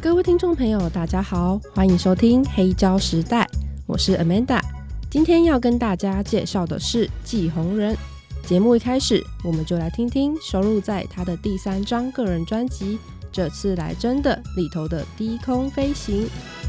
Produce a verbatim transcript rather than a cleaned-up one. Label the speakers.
Speaker 1: 各位听众朋友大家好，欢迎收听黑胶时代，我是 Amanda。 今天要跟大家介绍的是季红人。节目一开始我们就来听听收录在他的第三张个人专辑《这次来真的》里头的低空飞行。